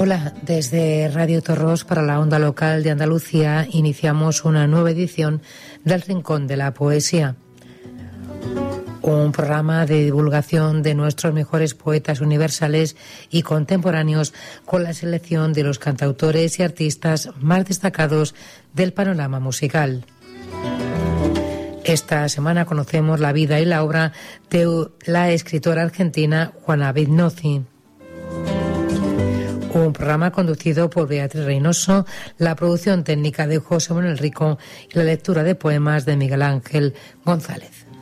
Hola, desde Radio Torros para la onda local de Andalucía iniciamos una nueva edición del Rincón de la Poesía, un programa de divulgación de nuestros mejores poetas universales y contemporáneos con la selección de los cantautores y artistas más destacados del panorama musical. Esta semana conocemos la vida y la obra de la escritora argentina Juana Vignozzi. Un programa conducido por Beatriz Reynoso, la producción técnica de José Manuel Rico y la lectura de poemas de Miguel Ángel González.